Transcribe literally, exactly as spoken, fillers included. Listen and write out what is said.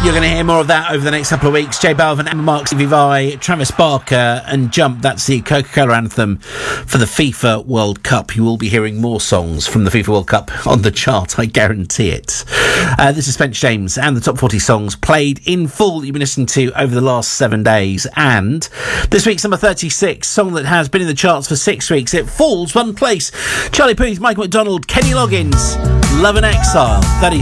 You're going to hear more of that over the next couple of weeks. J Balvin, Emma Marks, Stevie Vai, Travis Barker and Jump. That's the Coca-Cola anthem for the FIFA World Cup. You will be hearing more songs from the FIFA World Cup on the chart, I guarantee it. Uh, this is Spence James and the top forty songs played in full that you've been listening to over the last seven days. And this week's number thirty-six, song that has been in the charts for six weeks. It falls one place. Charlie Puth, Michael McDonald, Kenny Loggins, Love and Exile, thirty-six.